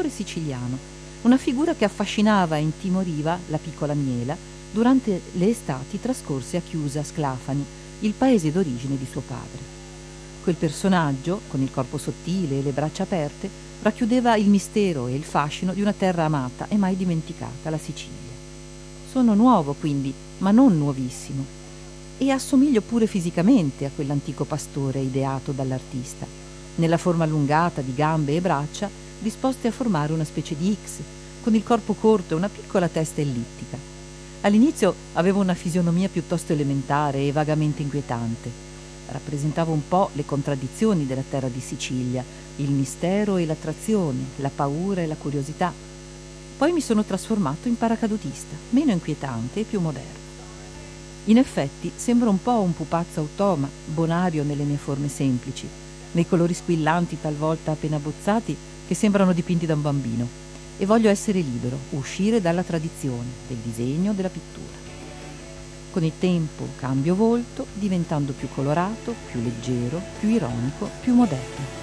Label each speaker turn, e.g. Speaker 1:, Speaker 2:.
Speaker 1: pastore siciliano, una figura che affascinava e intimoriva la piccola Miela durante le estati trascorse a Chiusa Sclafani, il paese d'origine di suo padre. Quel personaggio, con il corpo sottile e le braccia aperte, racchiudeva il mistero e il fascino di una terra amata e mai dimenticata, la Sicilia. Sono nuovo quindi, ma non nuovissimo, e assomiglio pure fisicamente a quell'antico pastore ideato dall'artista, nella forma allungata di gambe e braccia disposte a formare una specie di X, con il corpo corto e una piccola testa ellittica. All'inizio avevo una fisionomia piuttosto elementare e vagamente inquietante. Rappresentavo un po' le contraddizioni della terra di Sicilia, il mistero e l'attrazione, la paura e la curiosità. Poi mi sono trasformato in paracadutista, meno inquietante e più moderno. In effetti sembro un po' un pupazzo automa, bonario nelle mie forme semplici, nei colori squillanti talvolta appena abbozzati che sembrano dipinti da un bambino, e voglio essere libero, uscire dalla tradizione del disegno, della pittura. Con il tempo cambio volto, diventando più colorato, più leggero, più ironico, più moderno.